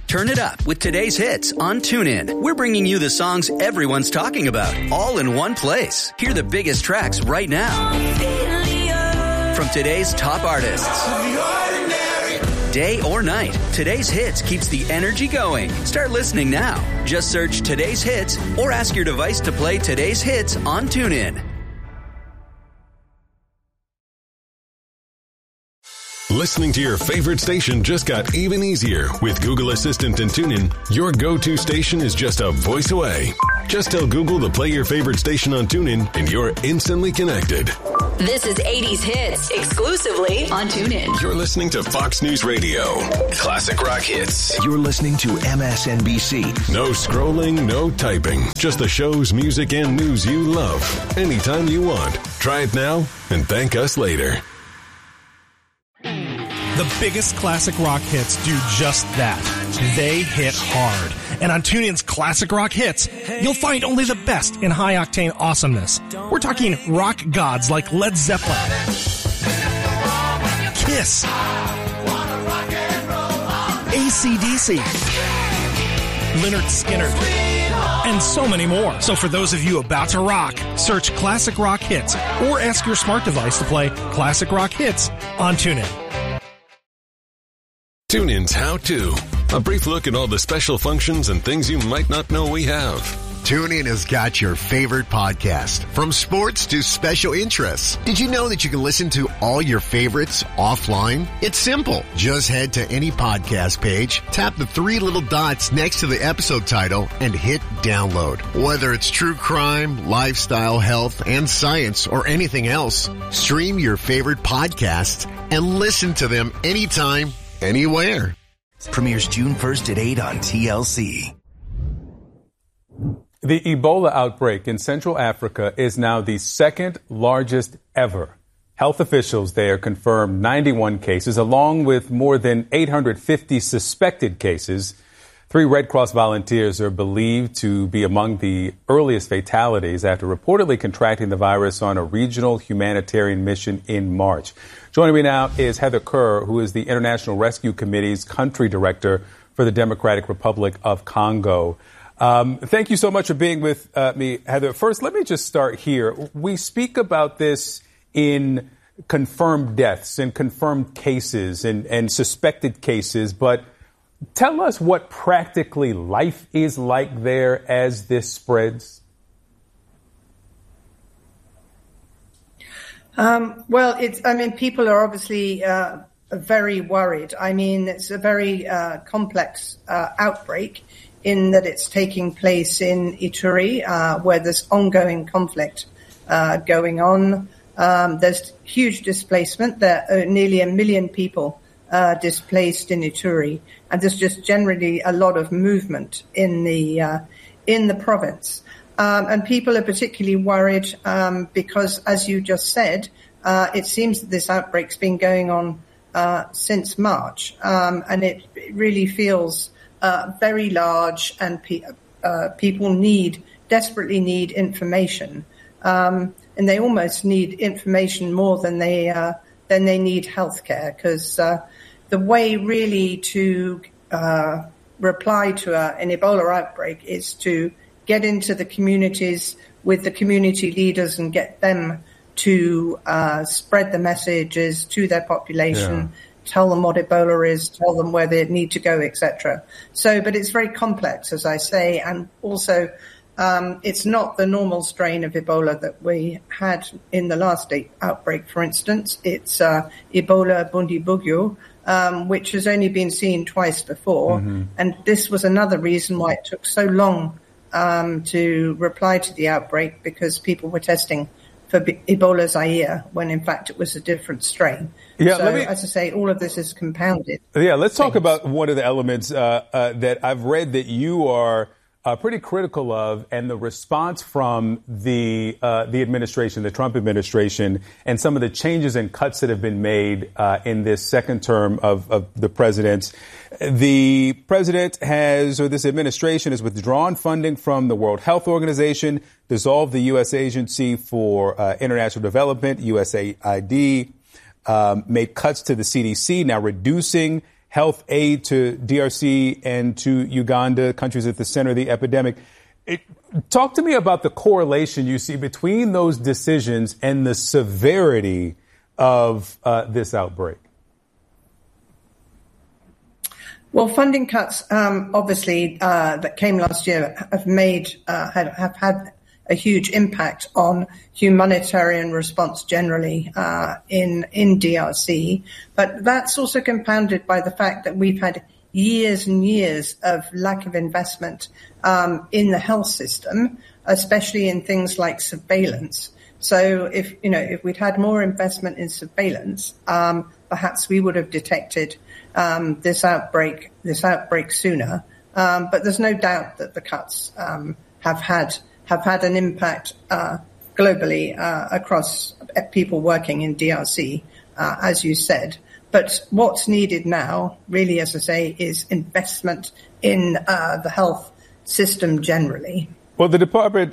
Turn it up with today's hits on TuneIn. We're bringing you the songs everyone's talking about, all in one place. Hear the biggest tracks right now from today's top artists. Day or night, today's hits keeps the energy going. Start listening now. Just search today's hits or ask your device to play today's hits on TuneIn. Listening to your favorite station just got even easier. With Google Assistant and TuneIn, your go-to station is just a voice away. Just tell Google to play your favorite station on TuneIn and you're instantly connected. This is 80s Hits, exclusively on TuneIn. You're listening to Fox News Radio. Classic rock hits. You're listening to MSNBC. No scrolling, no typing. Just the shows, music, and news you love. Anytime you want. Try it now and thank us later. The biggest classic rock hits do just that. They hit hard. And on TuneIn's Classic Rock Hits, you'll find only the best in high-octane awesomeness. We're talking rock gods like Led Zeppelin, Kiss, AC/DC, Lynyrd Skynyrd, and so many more. So for those of you about to rock, search Classic Rock Hits or ask your smart device to play Classic Rock Hits on TuneIn. TuneIn's How To. A brief look at all the special functions and things you might not know we have. TuneIn has got your favorite podcast, from sports to special interests. Did you know that you can listen to all your favorites offline? It's simple. Just head to any podcast page, tap the three little dots next to the episode title, and hit download. Whether it's true crime, lifestyle, health, and science, or anything else, stream your favorite podcasts and listen to them anytime, anywhere. Premieres June 1st at 8 on TLC. The Ebola outbreak in Central Africa is now the second largest ever. Health officials there confirmed 91 cases, along with more than 850 suspected cases. 3 Red Cross volunteers are believed to be among the earliest fatalities after reportedly contracting the virus on a regional humanitarian mission in March. Joining me now is Heather Kerr, who is the International Rescue Committee's country director for the Democratic Republic of Congo. Thank you so much for being with me, Heather. First, let me just start here. We speak about this in confirmed deaths and confirmed cases and suspected cases, but tell us what practically life is like there as this spreads. People are obviously very worried. I mean, it's a very complex outbreak in that it's taking place in Ituri, where there's ongoing conflict going on. There's huge displacement. There are nearly 1 million people displaced in Ituri, and there's just generally a lot of movement in the province. And people are particularly worried because, as you just said, it seems that this outbreak's been going on since March, and it really feels very large, and people desperately need information, and they almost need information more than they need healthcare, because the way really to reply to an Ebola outbreak is to get into the communities with the community leaders and get them to spread the messages to their population, tell them what Ebola is, tell them where they need to go, etc. So, but it's very complex, as I say, and also it's not the normal strain of Ebola that we had in the last outbreak, for instance. It's Ebola Bundibugyo, which has only been seen twice before, and this was another reason why it took so long to reply to the outbreak, because people were testing for Ebola Zaire when in fact it was a different strain. Yeah, so, as I say, all of this is compounded. Yeah, let's talk about one of the elements that I've read that you are pretty critical of, and the response from the administration, the Trump administration, and some of the changes and cuts that have been made in this second term of the president's. The president this administration has withdrawn funding from the World Health Organization, dissolved the U.S. Agency for International Development, USAID, made cuts to the CDC, now reducing health aid to DRC and to Uganda, countries at the center of the epidemic. Talk to me about the correlation you see between those decisions and the severity of this outbreak. Well, funding cuts, obviously, that came last year have had a huge impact on humanitarian response generally in DRC. But that's also compounded by the fact that we've had years and years of lack of investment in the health system, especially in things like surveillance. So if we'd had more investment in surveillance, perhaps we would have detected this outbreak sooner. But there's no doubt that the cuts have had an impact globally across people working in DRC, as you said. But what's needed now, really, as I say, is investment in the health system generally. Well, the Department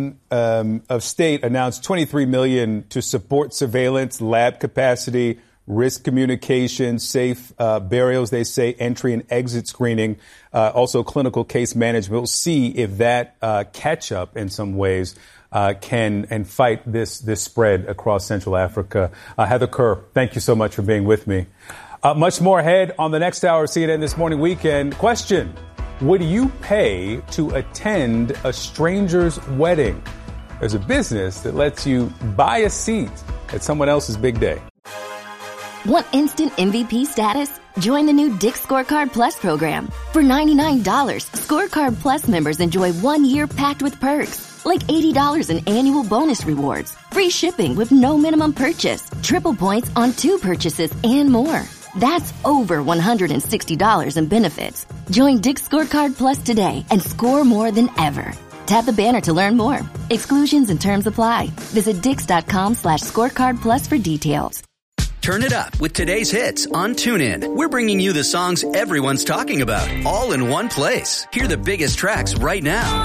of State announced $23 million to support surveillance, lab capacity, risk communication, safe burials, they say, entry and exit screening, also clinical case management. We'll see if that catch up in some ways can fight this spread across Central Africa. Heather Kerr, thank you so much for being with me. Much more ahead on the next hour of CNN This Morning Weekend. Question: would you pay to attend a stranger's wedding? There's a business that lets you buy a seat at someone else's big day. Want instant MVP status? Join the new Dick's Scorecard Plus program. For $99, Scorecard Plus members enjoy 1 year packed with perks, like $80 in annual bonus rewards, free shipping with no minimum purchase, triple points on 2 purchases, and more. That's over $160 in benefits. Join Dick's Scorecard Plus today and score more than ever. Tap the banner to learn more. Exclusions and terms apply. Visit Dix.com/scorecard plus for details. Turn it up with today's hits on TuneIn. We're bringing you the songs everyone's talking about, all in one place. Hear the biggest tracks right now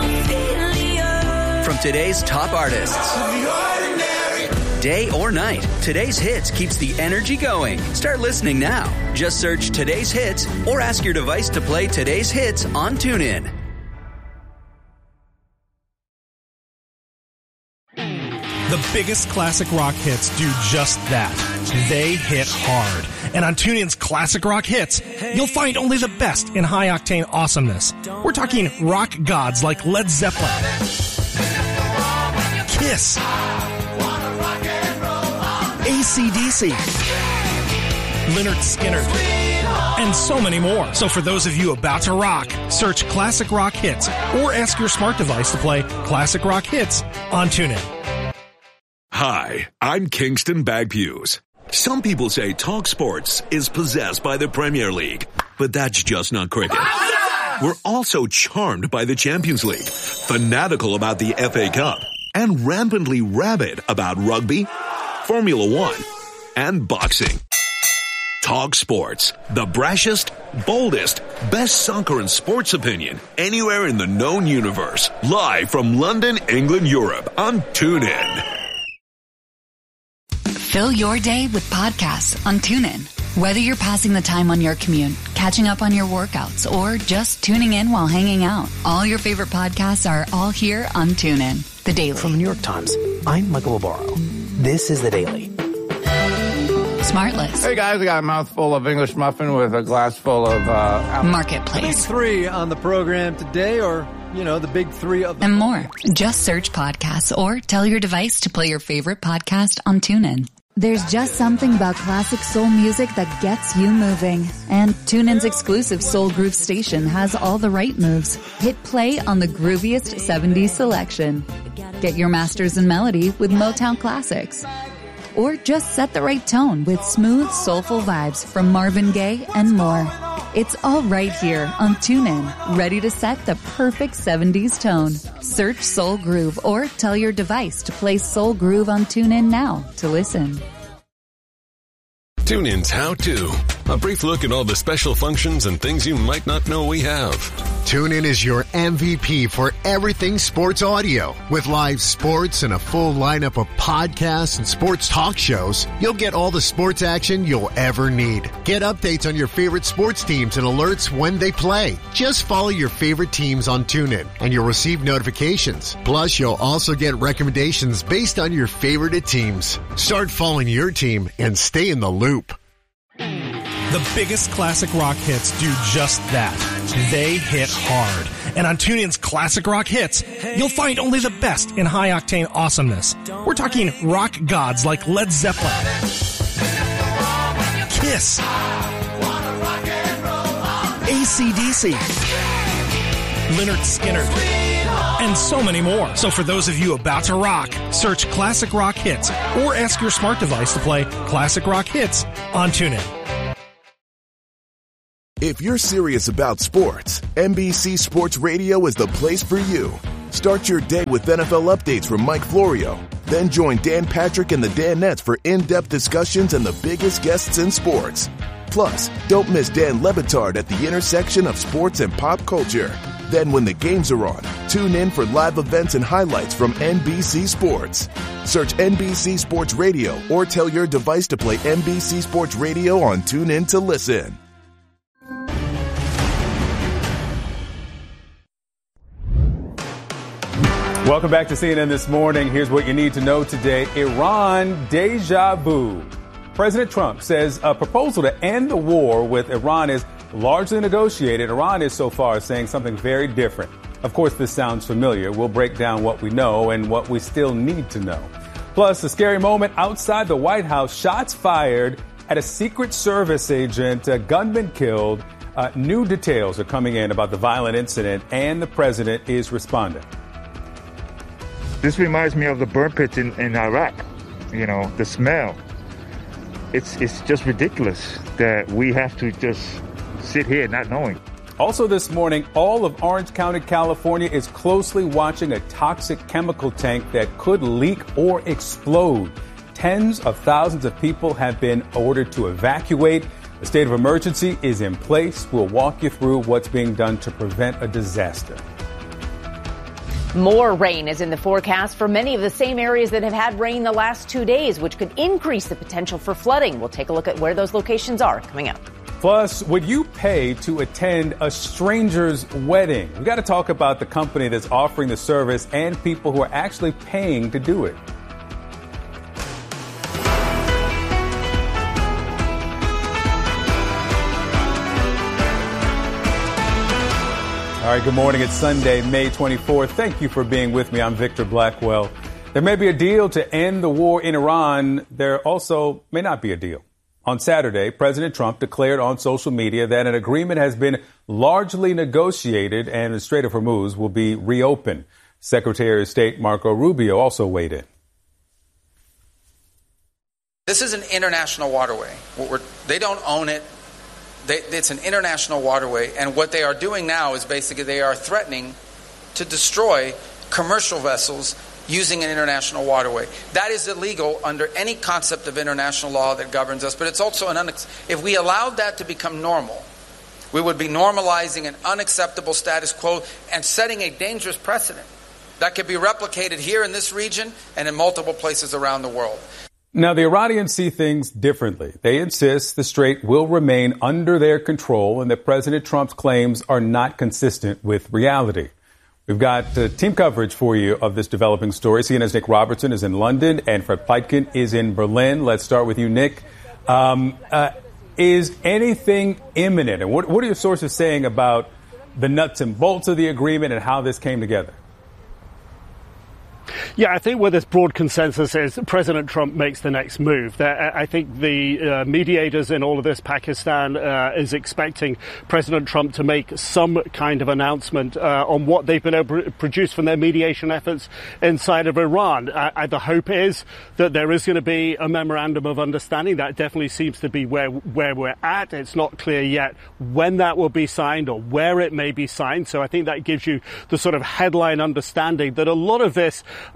from today's top artists. Day or night, today's hits keeps the energy going. Start listening now. Just search today's hits or ask your device to play today's hits on TuneIn. The biggest classic rock hits do just that. They hit hard. And on TuneIn's Classic Rock Hits, you'll find only the best in high-octane awesomeness. We're talking rock gods like Led Zeppelin, Kiss, AC/DC, Lynyrd Skynyrd, and so many more. So for those of you about to rock, search Classic Rock Hits or ask your smart device to play Classic Rock Hits on TuneIn. Hi, I'm Kingston Bagpues. Some people say Talk Sports is possessed by the Premier League, but that's just not cricket. We're also charmed by the Champions League, fanatical about the FA Cup, and rampantly rabid about rugby, Formula One, and boxing. Talk Sports, the brashest, boldest, best soccer and sports opinion anywhere in the known universe. Live from London, England, Europe on TuneIn. Fill your day with podcasts on TuneIn. Whether you're passing the time on your commute, catching up on your workouts, or just tuning in while hanging out, all your favorite podcasts are all here on TuneIn. The Daily. From the New York Times, I'm Michael Barbaro. This is The Daily. Smartless. Hey guys, I got a mouthful of English muffin with a glass full of Marketplace. Big three on the program today, or the big three of them. And more. Just search podcasts or tell your device to play your favorite podcast on TuneIn. There's just something about classic soul music that gets you moving. And TuneIn's exclusive Soul Groove station has all the right moves. Hit play on the grooviest 70s selection. Get your masters in melody with Motown classics. Or just set the right tone with smooth, soulful vibes from Marvin Gaye and more. It's all right here on TuneIn, ready to set the perfect 70s tone. Search Soul Groove or tell your device to play Soul Groove on TuneIn now to listen. TuneIn's How To A brief look at all the special functions and things you might not know we have. TuneIn is your MVP for everything sports audio. With live sports and a full lineup of podcasts and sports talk shows, you'll get all the sports action you'll ever need. Get updates on your favorite sports teams and alerts when they play. Just follow your favorite teams on TuneIn and you'll receive notifications. Plus, you'll also get recommendations based on your favorite teams. Start following your team and stay in the loop. The biggest classic rock hits do just that. They hit hard. And on TuneIn's Classic Rock Hits, you'll find only the best in high-octane awesomeness. We're talking rock gods like Led Zeppelin, Kiss, AC/DC, Lynyrd Skynyrd, and so many more. So for those of you about to rock, search Classic Rock Hits or ask your smart device to play Classic Rock Hits on TuneIn. If you're serious about sports, NBC Sports Radio is the place for you. Start your day with NFL updates from Mike Florio. Then join Dan Patrick and the Danettes for in-depth discussions and the biggest guests in sports. Plus, don't miss Dan Le Batard at the intersection of sports and pop culture. Then when the games are on, tune in for live events and highlights from NBC Sports. Search NBC Sports Radio or tell your device to play NBC Sports Radio on TuneIn to listen. Welcome back to CNN This Morning. Here's what you need to know today. Iran deja vu. President Trump says a proposal to end the war with Iran is largely negotiated. Iran is so far saying something very different. Of course, this sounds familiar. We'll break down what we know and what we still need to know. Plus, a scary moment outside the White House. Shots fired at a Secret Service agent. A gunman killed. New details are coming in about the violent incident, and the president is responding. This reminds me of the burn pits in Iraq. You know, the smell. It's just ridiculous that we have to just sit here not knowing. Also this morning, all of Orange County, California is closely watching a toxic chemical tank that could leak or explode. Tens of thousands of people have been ordered to evacuate. A state of emergency is in place. We'll walk you through what's being done to prevent a disaster. More rain is in the forecast for many of the same areas that have had rain the last 2 days, which could increase the potential for flooding. We'll take a look at where those locations are coming up. Plus, would you pay to attend a stranger's wedding? We've got to talk about the company that's offering the service and people who are actually paying to do it. All right, good morning. It's Sunday, May 24th. Thank you for being with me. I'm Victor Blackwell. There may be a deal to end the war in Iran. There also may not be a deal. On Saturday, President Trump declared on social media that an agreement has been largely negotiated and the Strait of Hormuz will be reopened. Secretary of State Marco Rubio also weighed in. This is an international waterway. They don't own it. It's an international waterway, and what they are doing now is basically they are threatening to destroy commercial vessels using an international waterway. That is illegal under any concept of international law that governs us, but it's also if we allowed that to become normal, we would be normalizing an unacceptable status quo and setting a dangerous precedent that could be replicated here in this region and in multiple places around the world. Now, the Iranians see things differently. They insist the strait will remain under their control and that President Trump's claims are not consistent with reality. We've got team coverage for you of this developing story. CNN's Nick Robertson is in London and Fred Pleitgen is in Berlin. Let's start with you, Nick. Is anything imminent? And what are your sources saying about the nuts and bolts of the agreement and how this came together? Yeah, I think where this broad consensus is, President Trump makes the next move. I think the mediators in all of this, Pakistan, is expecting President Trump to make some kind of announcement on what they've been able to produce from their mediation efforts inside of Iran. The hope is that there is going to be a memorandum of understanding. That definitely seems to be where we're at. It's not clear yet when that will be signed or where it may be signed. So I think that gives you the sort of headline understanding that a lot of this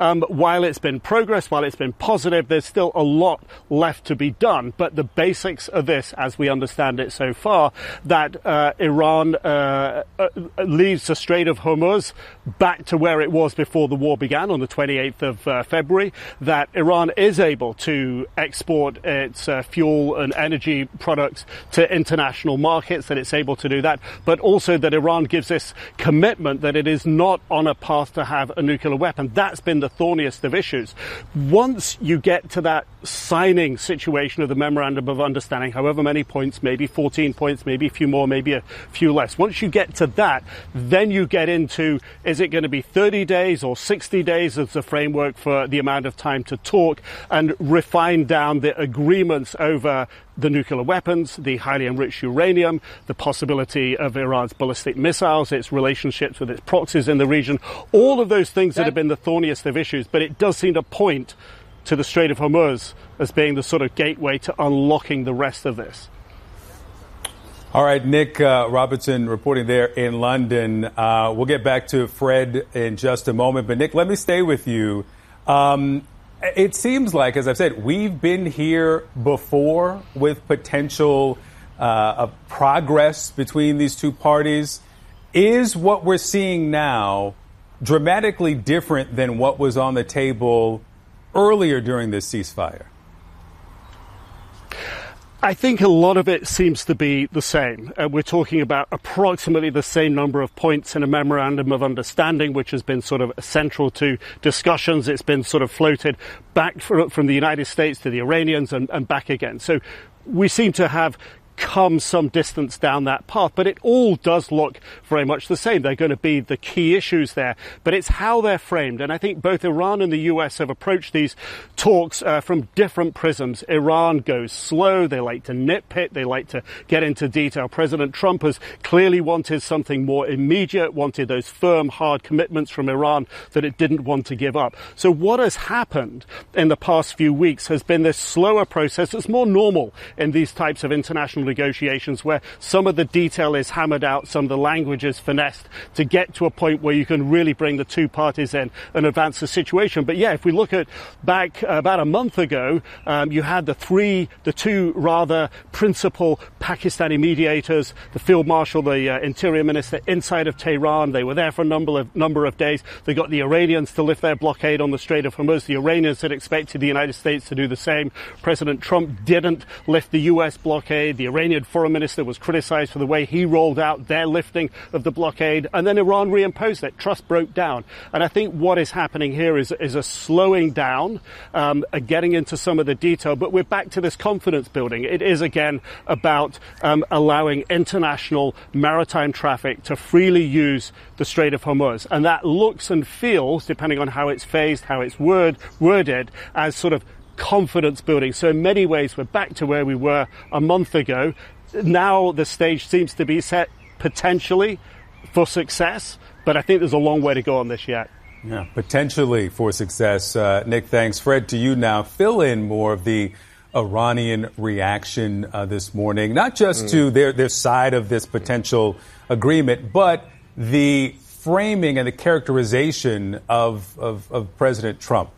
while it's been progress, while it's been positive, there's still a lot left to be done. But the basics of this, as we understand it so far, that Iran leaves the Strait of Hormuz back to where it was before the war began on the 28th of February, that Iran is able to export its fuel and energy products to international markets, that it's able to do that, but also that Iran gives this commitment that it is not on a path to have a nuclear weapon. That's been the thorniest of issues. Once you get to that signing situation of the Memorandum of Understanding, however many points, maybe 14 points, maybe a few more, maybe a few less. Once you get to that, then you get into, is it going to be 30 days or 60 days as the framework for the amount of time to talk and refine down the agreements over the nuclear weapons, the highly enriched uranium, the possibility of Iran's ballistic missiles, its relationships with its proxies in the region, all of those things that have been the thorniest of issues. But it does seem to point to the Strait of Hormuz as being the sort of gateway to unlocking the rest of this. All right, Nick Robertson reporting there in London. We'll get back to Fred in just a moment. But, Nick, let me stay with you. It seems like, as I've said, we've been here before with potential progress between these two parties. Is what we're seeing now dramatically different than what was on the table earlier during this ceasefire? I think a lot of it seems to be the same. We're talking about approximately the same number of points in a memorandum of understanding, which has been sort of central to discussions. It's been sort of floated back from the United States to the Iranians and back again. So we seem to have come some distance down that path, but it all does look very much the same. They're going to be the key issues there, but it's how they're framed. And I think both Iran and the US have approached these talks from different prisms. Iran goes slow. They like to nitpick. They like to get into detail. President Trump has clearly wanted something more immediate, wanted those firm, hard commitments from Iran that it didn't want to give up. So what has happened in the past few weeks has been this slower process that's more normal in these types of international negotiations, where some of the detail is hammered out, some of the language is finessed to get to a point where you can really bring the two parties in and advance the situation. But yeah, if we look at back about a month ago, you had the two rather principal Pakistani mediators, the Field Marshal, the Interior Minister, inside of Tehran. They were there for a number of days. They got the Iranians to lift their blockade on the Strait of Hormuz. The Iranians had expected the United States to do the same. President Trump didn't lift the U.S. blockade. The Iranian foreign minister was criticized for the way he rolled out their lifting of the blockade, and then Iran reimposed it. Trust broke down. And I think what is happening here is a slowing down, a getting into some of the detail, but we're back to this confidence building. It is, again, about allowing international maritime traffic to freely use the Strait of Hormuz. And that looks and feels, depending on how it's phased, how it's worded, as sort of confidence building. So in many ways, we're back to where we were a month ago. Now the stage seems to be set potentially for success, but I think there's a long way to go on this yet. Yeah, potentially for success. Nick, thanks. Fred, to you now. Fill in more of the Iranian reaction this morning, not just to their side of this potential agreement, but the framing and the characterization of President Trump.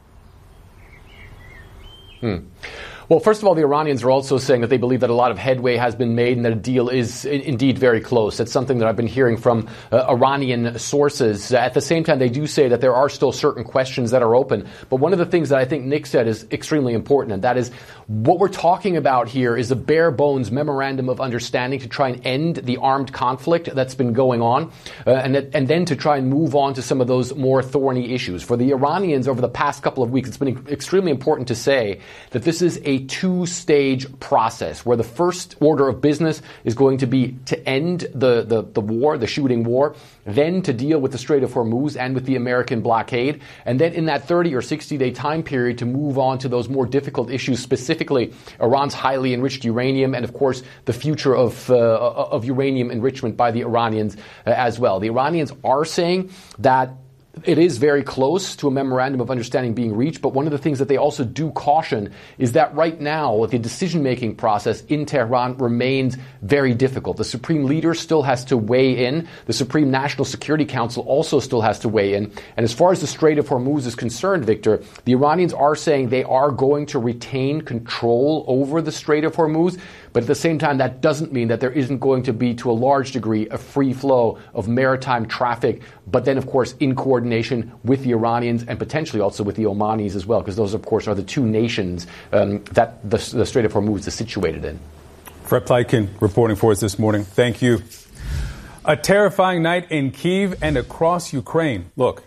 Well, first of all, the Iranians are also saying that they believe that a lot of headway has been made and that a deal is indeed very close. That's something that I've been hearing from Iranian sources. At the same time, they do say that there are still certain questions that are open. But one of the things that I think Nick said is extremely important, and that is what we're talking about here is a bare bones memorandum of understanding to try and end the armed conflict that's been going on, and then to try and move on to some of those more thorny issues. For the Iranians over the past couple of weeks, it's been extremely important to say that this is a two-stage process where the first order of business is going to be to end the war, the shooting war, then to deal with the Strait of Hormuz and with the American blockade, and then in that 30 or 60-day time period to move on to those more difficult issues, specifically Iran's highly enriched uranium and, of course, the future of uranium enrichment by the Iranians as well. The Iranians are saying that It is very close to a memorandum of understanding being reached, but one of the things that they also do caution is that right now the decision-making process in Tehran remains very difficult. The supreme leader still has to weigh in. The Supreme National Security Council also still has to weigh in. And as far as the Strait of Hormuz is concerned, Victor, the Iranians are saying they are going to retain control over the Strait of Hormuz. But at the same time, that doesn't mean that there isn't going to be, to a large degree, a free flow of maritime traffic, but then, of course, in coordination with the Iranians and potentially also with the Omanis as well, because those, of course, are the two nations that the Strait of Hormuz is situated in. Fred Pleitgen reporting for us this morning. Thank you. A terrifying night in Kyiv and across Ukraine. Look.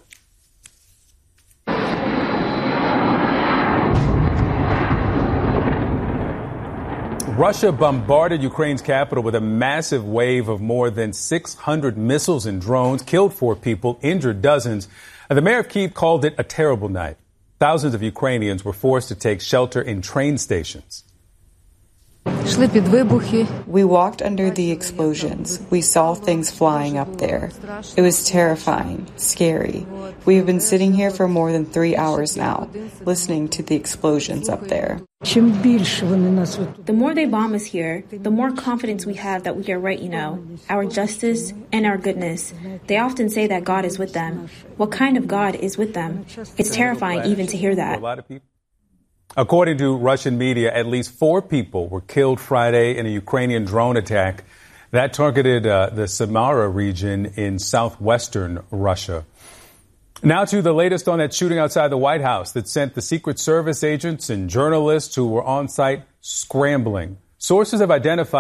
Russia bombarded Ukraine's capital with a massive wave of more than 600 missiles and drones, killed 4 people, injured dozens. And the mayor of Kyiv called it a terrible night. Thousands of Ukrainians were forced to take shelter in train stations. We walked under the explosions. We saw things flying up there. It was terrifying, scary. We have been sitting here for more than 3 hours now, listening to the explosions up there. The more they bomb us here, the more confidence we have that we are right, our justice and our goodness. They often say that God is with them. What kind of God is with them? It's terrifying even to hear that. According to Russian media, at least 4 people were killed Friday in a Ukrainian drone attack that targeted the Samara region in southwestern Russia. Now to the latest on that shooting outside the White House that sent the Secret Service agents and journalists who were on site scrambling. Sources have identified